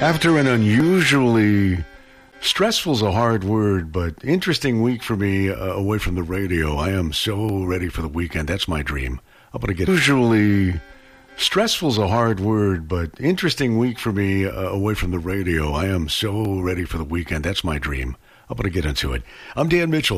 After an unusually stressful's a hard word, but interesting week for me away from the radio. I am so ready for the weekend. That's my dream. I'm going to get usually stressful's a hard word, but interesting week for me away from the radio. I am so ready for the weekend. That's my dream. I'm going to get into it. I'm Dan Mitchell.